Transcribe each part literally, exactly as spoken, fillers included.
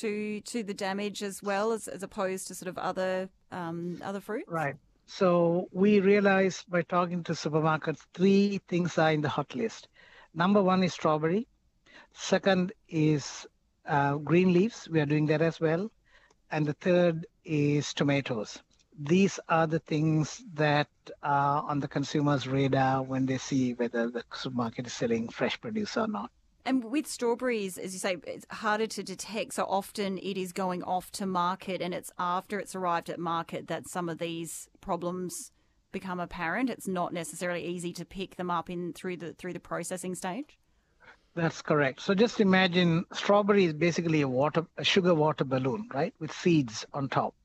to to the damage as well as, as opposed to sort of other um, other fruits? Right. So we realized by talking to supermarkets, three things are in the hot list. Number one is strawberry. Second is uh, green leaves. We are doing that as well. And the third is tomatoes. These are the things that are on the consumer's radar when they see whether the supermarket is selling fresh produce or not. And with strawberries, as you say, it's harder to detect. So often it is going off to market, and it's after it's arrived at market that some of these problems become apparent. It's not necessarily easy to pick them up in through the through the processing stage. That's correct. So just imagine strawberry is basically a water, a sugar water balloon, right, with seeds on top.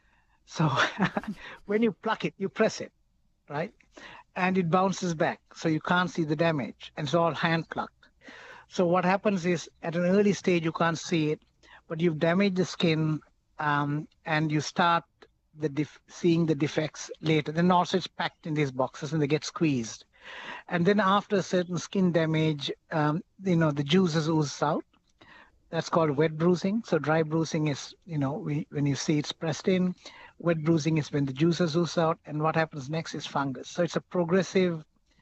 So when you pluck it, you press it, right, and it bounces back. So you can't see the damage, and it's all hand plucked. So what happens is at an early stage, you can't see it, but you've damaged the skin um, and you start the def- seeing the defects later. Then also it's packed in these boxes and they get squeezed. And then after a certain skin damage, um, you know, the juices ooze out. That's called wet bruising. So dry bruising is, you know, we, when you see it's pressed in. Wet bruising is when the juices ooze out. And what happens next is fungus. So it's a progressive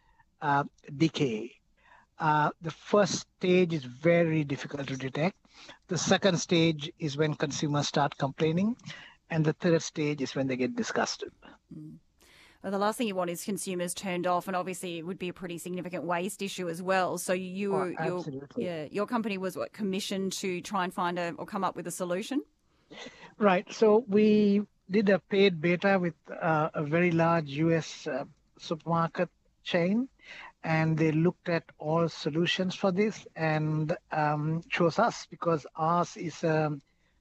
uh, decay. Uh, the first stage is very difficult to detect. The second stage is when consumers start complaining. And the third stage is when they get disgusted. Mm. Well, the last thing you want is consumers turned off, and obviously it would be a pretty significant waste issue as well. So you, Oh, your, absolutely. yeah, your company was what, commissioned to try and find a or come up with a solution? Right. So we did a paid beta with uh, a very large U S uh, supermarket chain, and they looked at all solutions for this and um, chose us because ours is a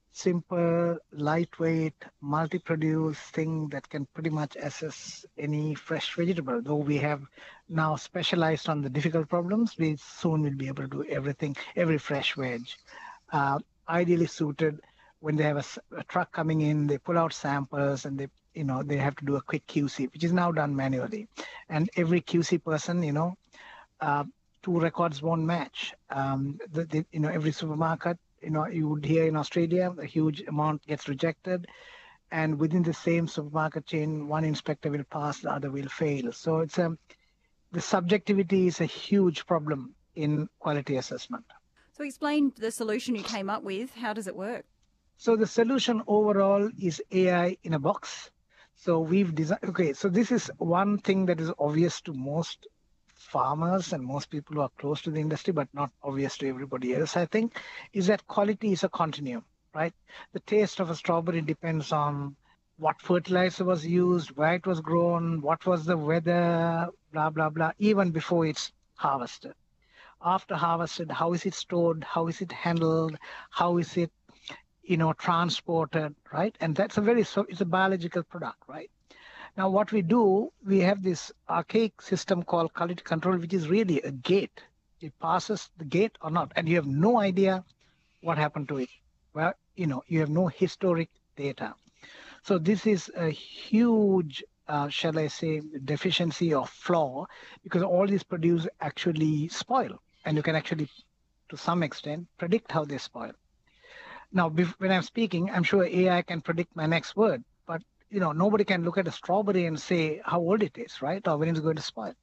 simple, lightweight, multi-produce thing that can pretty much assess any fresh vegetable. Though we have now specialized on the difficult problems, we soon will be able to do everything, every fresh veg. Uh, ideally suited when they have a, a truck coming in, they pull out samples and they, you know, they have to do a quick Q C, which is now done manually. And every Q C person, you know, uh, two records won't match. Um, the, the, you know, every supermarket, you know, you would hear in Australia, a huge amount gets rejected. And within the same supermarket chain, one inspector will pass, the other will fail. So it's a, the subjectivity is a huge problem in quality assessment. So explain the solution you came up with. How does it work? So the solution overall is A I in a box. So we've designed, okay, so this is one thing that is obvious to most farmers and most people who are close to the industry, but not obvious to everybody else, I think, is that quality is a continuum, right? The taste of a strawberry depends on what fertilizer was used, where it was grown, what was the weather, blah, blah, blah, even before it's harvested. After harvested, how is it stored? How is it handled? How is it, you know, transported, right? And that's a very, so it's a biological product, right? Now, what we do, we have this archaic system called quality control, which is really a gate. It passes the gate or not, and you have no idea what happened to it. Well, you know, you have no historic data. So this is a huge, uh, shall I say, deficiency or flaw, because all these produce actually spoil, and you can actually, to some extent, predict how they spoil. Now, when I'm speaking, I'm sure A I can predict my next word, but you know, nobody can look at a strawberry and say how old it is, right? Or when it's going to spoil.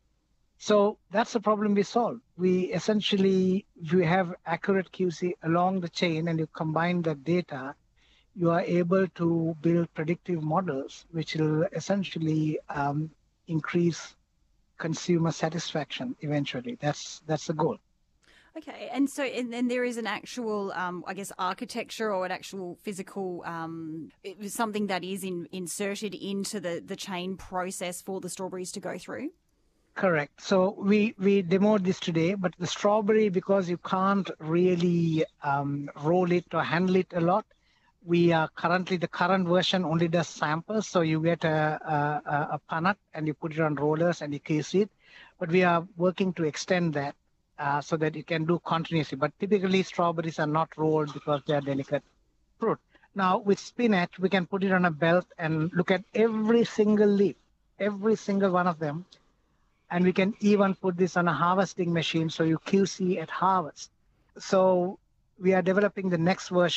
So that's the problem we solve. We essentially, if you have accurate Q C along the chain and you combine the data, you are able to build predictive models, which will essentially um, increase consumer satisfaction eventually. That's that's the goal. Okay, and so and then there is an actual, um, I guess, architecture or an actual physical, um, it was something that is in, inserted into the, the chain process for the strawberries to go through? Correct. So we, we demoed this today, but the strawberry, because you can't really um, roll it or handle it a lot, we are currently, the current version only does samples. So you get a, a, a punnet and you put it on rollers and you case it. But we are working to extend that. Uh, so that you can do continuously. But typically strawberries are not rolled because they are delicate fruit. Now with spinach, we can put it on a belt and look at every single leaf, every single one of them. And we can even put this on a harvesting machine so you Q C at harvest. So we are developing the next version